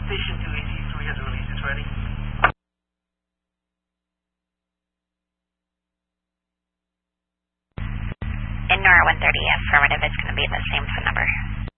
Station 283 has released its ready. In NORA 130, affirmative, it's going to be the same phone number.